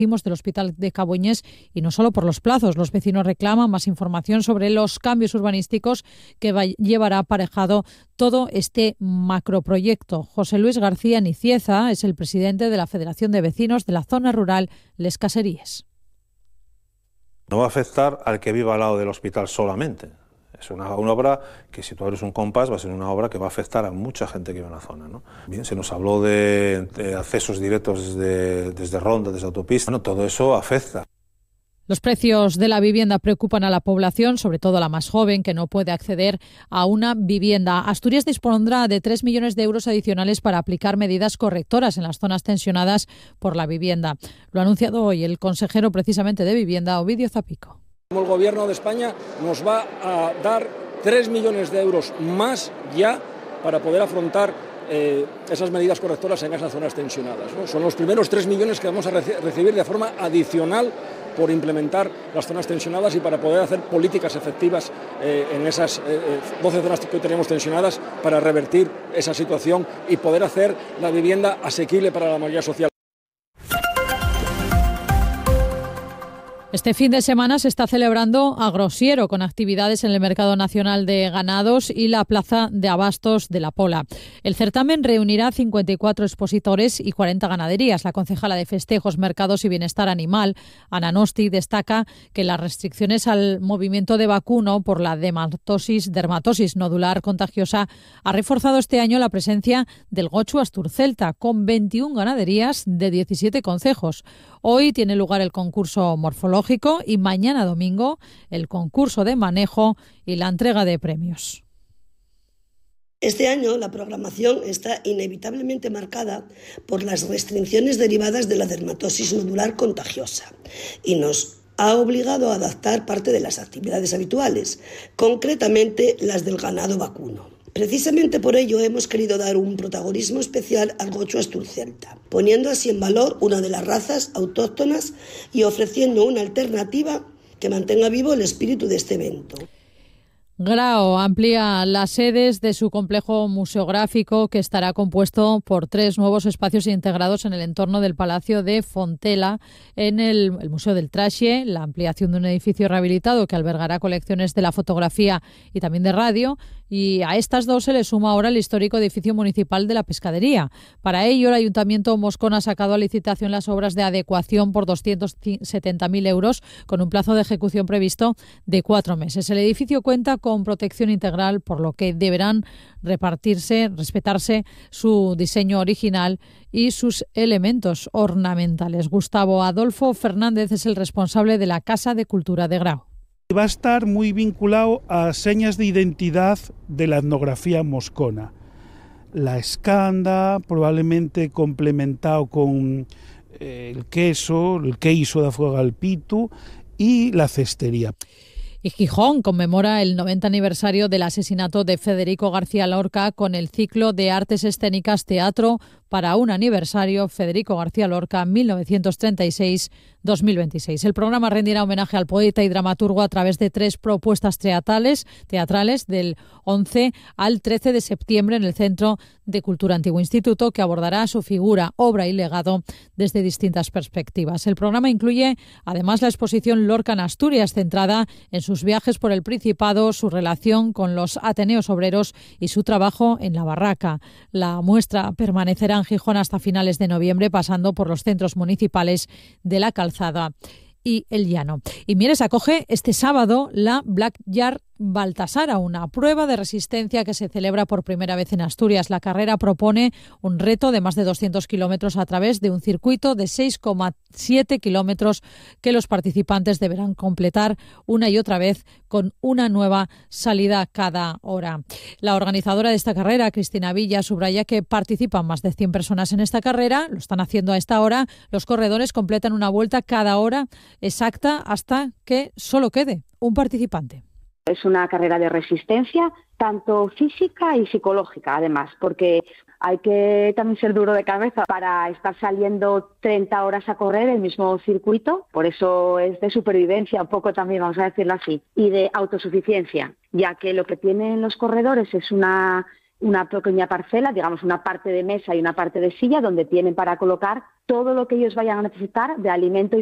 del Hospital de Cabueñes, y no solo por los plazos. Los vecinos reclaman más información sobre los cambios urbanísticos que llevará aparejado todo este macroproyecto. José Luis García Nicieza es el presidente de la Federación de Vecinos de la zona rural Les Caseríes. No va a afectar al que viva al lado del hospital solamente. Es una obra que, si tú abres un compás, va a ser una obra que va a afectar a mucha gente que vive en la zona, ¿no? Bien, se nos habló de accesos directos desde Ronda, desde autopista. Bueno, todo eso afecta. Los precios de la vivienda preocupan a la población, sobre todo a la más joven, que no puede acceder a una vivienda. Asturias dispondrá de 3 millones de euros adicionales para aplicar medidas correctoras en las zonas tensionadas por la vivienda. Lo ha anunciado hoy el consejero precisamente de Vivienda, Ovidio Zapico. El Gobierno de España nos va a dar 3 millones de euros más ya para poder afrontar esas medidas correctoras en esas zonas tensionadas, ¿no? Son los primeros 3 millones que vamos a recibir de forma adicional por implementar las zonas tensionadas y para poder hacer políticas efectivas en esas 12 zonas que tenemos tensionadas para revertir esa situación y poder hacer la vivienda asequible para la mayoría social. Este fin de semana se está celebrando Agrosiero, con actividades en el Mercado Nacional de Ganados y la Plaza de Abastos de La Pola. El certamen reunirá 54 expositores y 40 ganaderías. La concejala de Festejos, Mercados y Bienestar Animal, Ana Nosti, destaca que las restricciones al movimiento de vacuno por la dermatosis nodular contagiosa ha reforzado este año la presencia del gochu asturcelta, con 21 ganaderías de 17 concejos. Hoy tiene lugar el concurso morfológico y mañana domingo el concurso de manejo y la entrega de premios. Este año la programación está inevitablemente marcada por las restricciones derivadas de la dermatosis nodular contagiosa y nos ha obligado a adaptar parte de las actividades habituales, concretamente las del ganado vacuno. Precisamente por ello hemos querido dar un protagonismo especial al gochu asturcelta, poniendo así en valor una de las razas autóctonas y ofreciendo una alternativa que mantenga vivo el espíritu de este evento. Grao amplía las sedes de su complejo museográfico, que estará compuesto por 3 nuevos espacios integrados en el entorno del Palacio de Fontela, en el Museo del Traxe, la ampliación de un edificio rehabilitado que albergará colecciones de la fotografía y también de radio, y a estas 2 se le suma ahora el histórico edificio municipal de la Pescadería. Para ello, el Ayuntamiento Moscón ha sacado a licitación las obras de adecuación por 270.000 euros, con un plazo de ejecución previsto de 4 meses. El edificio cuenta con protección integral, por lo que deberán respetarse su diseño original y sus elementos ornamentales. Gustavo Adolfo Fernández es el responsable de la Casa de Cultura de Grao. Va a estar muy vinculado a señas de identidad de la etnografía moscona. La escanda, probablemente complementado con el queiso de Afuegalpitu y la cestería. Y Gijón conmemora el 90 aniversario del asesinato de Federico García Lorca con el ciclo de artes escénicas Teatro para un aniversario, Federico García Lorca, 1936-2026. El programa rendirá homenaje al poeta y dramaturgo a través de 3 propuestas teatrales del 11 al 13 de septiembre en el Centro de Cultura Antiguo Instituto, que abordará su figura, obra y legado desde distintas perspectivas. El programa incluye además la exposición Lorca en Asturias, centrada en sus viajes por el Principado, su relación con los Ateneos Obreros y su trabajo en la barraca. La muestra permanecerá en Gijón hasta finales de noviembre, pasando por los centros municipales de La Calzada y El Llano. Y Mieres acoge este sábado la Black Yard Baltasara, una prueba de resistencia que se celebra por primera vez en Asturias. La carrera propone un reto de más de 200 kilómetros a través de un circuito de 6,7 kilómetros que los participantes deberán completar una y otra vez con una nueva salida cada hora. La organizadora de esta carrera, Cristina Villa, subraya que participan más de 100 personas en esta carrera. Lo están haciendo a esta hora. Los corredores completan una vuelta cada hora exacta hasta que solo quede un participante. Es una carrera de resistencia, tanto física y psicológica, además, porque hay que también ser duro de cabeza para estar saliendo 30 horas a correr el mismo circuito. Por eso es de supervivencia, un poco también, vamos a decirlo así, y de autosuficiencia, ya que lo que tienen los corredores es una una pequeña parcela, digamos una parte de mesa y una parte de silla, donde tienen para colocar todo lo que ellos vayan a necesitar de alimento